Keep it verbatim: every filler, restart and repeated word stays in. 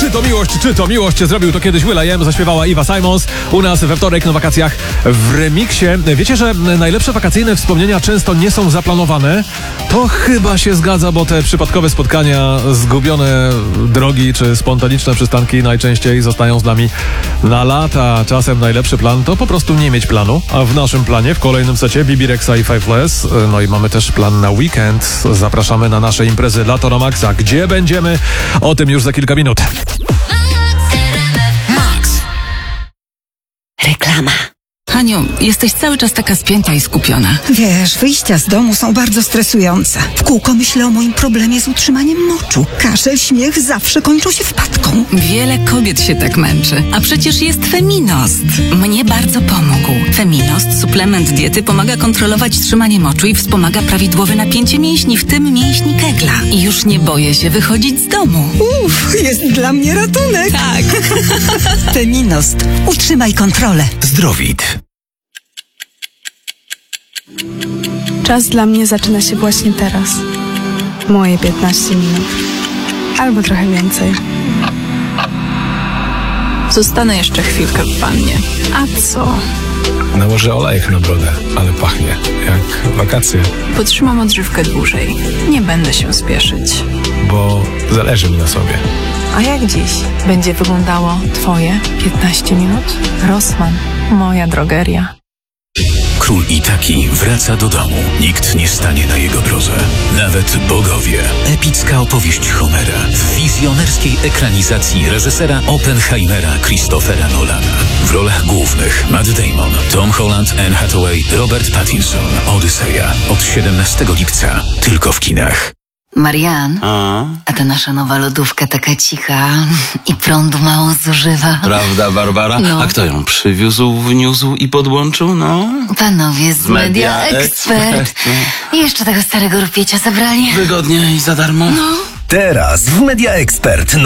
Czy to miłość, czy to miłość? Zrobił to kiedyś will.i.am, zaśpiewała Eva Simons. U nas we wtorek na wakacjach w remiksie. Wiecie, że najlepsze wakacyjne wspomnienia często nie są zaplanowane? To chyba się zgadza, bo te przypadkowe spotkania, zgubione drogi czy spontaniczne przystanki najczęściej zostają z nami na lata. Czasem najlepszy plan to po prostu nie mieć planu. A w naszym planie w kolejnym secie Bibi Rexa i Five Less. No i mamy też plan na weekend. Zapraszamy na nasze imprezy Lato na Maxa. Gdzie będziemy? O tym już za kilka minut. Reklama. Haniu, jesteś cały czas taka spięta i skupiona. Wiesz, wyjścia z domu są bardzo stresujące. W kółko myślę o moim problemie z utrzymaniem moczu. Kaszel, śmiech zawsze kończą się wpadką. Wiele kobiet się tak męczy. A przecież jest Feminost. Mnie bardzo pomógł. Feminost, suplement diety, pomaga kontrolować trzymanie moczu i wspomaga prawidłowe napięcie mięśni, w tym mięśni kegla. I już nie boję się wychodzić z domu. Uff, jest dla mnie ratunek. Tak. Feminost. Utrzymaj kontrolę. Zdrowit. Czas dla mnie zaczyna się właśnie teraz. Moje piętnaście minut. Albo trochę więcej. Zostanę jeszcze chwilkę w wannie. A co? Nałożę olejek na brodę, ale pachnie jak wakacje. Potrzymam odżywkę dłużej. Nie będę się spieszyć. Bo zależy mi na sobie. A jak dziś będzie wyglądało twoje piętnaście minut? Rossmann, moja drogeria. Król Itaki wraca do domu. Nikt nie stanie na jego drodze. Nawet bogowie. Epicka opowieść Homera w wizjonerskiej ekranizacji reżysera Oppenheimera Christophera Nolana. W rolach głównych Matt Damon, Tom Holland, Anne Hathaway, Robert Pattinson. Odyseja od siedemnastego lipca tylko w kinach. Marian, a? a ta nasza nowa lodówka taka cicha i prądu mało zużywa. Prawda, Barbara? No. A kto ją przywiózł, wniósł i podłączył, no? Panowie z Media, Media Expert. Expert. I jeszcze tego starego rupiecie zabrali. Wygodnie i za darmo. No. Teraz w Media Expert